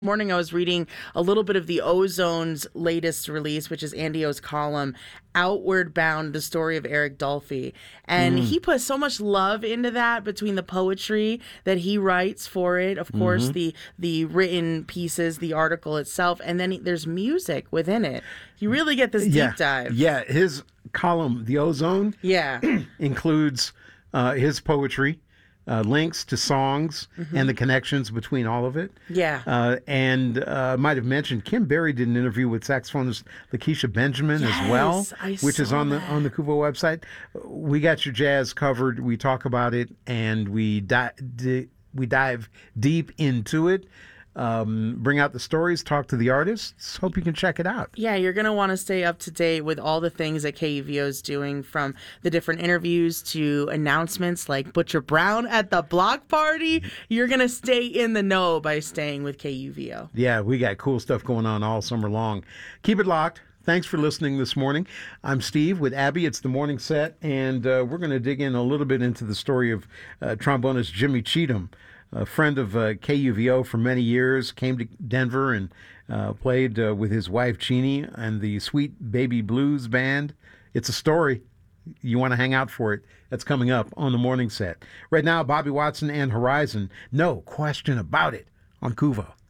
Morning I was reading a little bit of the Ozone's latest release, which is Andy O's column, Outward Bound, the story of Eric Dolphy. And he put so much love into that between the poetry that he writes for it, of course, the written pieces, the article itself, and then there's music within it. You really get this deep dive. Yeah, his column, The Ozone, Yeah. includes his poetry, links to songs, and the connections between all of it. Yeah. And might have mentioned Kim Berry did an interview with saxophonist Lakeisha Benjamin as well, Yes, I which is saw on that. the Kuvo website. We got your jazz covered. We talk about it, and we dive deep into it. Bring out the stories, talk to the artists. Hope you can check it out. Yeah, you're going to want to stay up to date with all the things that KUVO is doing, from the different interviews to announcements like Butcher Brown at the block party. You're going to stay in the know by staying with KUVO. Yeah, we got cool stuff going on all summer long. Keep it locked. Thanks for listening this morning. I'm Steve with Abby. It's the morning set, and we're going to dig in a little bit into the story of trombonist Jimmy Cheatham, a friend of KUVO for many years, came to Denver and played with his wife Jeannie and the Sweet Baby Blues Band. It's a story. You want to hang out for it. That's coming up on the morning set. Right now, Bobby Watson and Horizon. No question about it on Kuvo.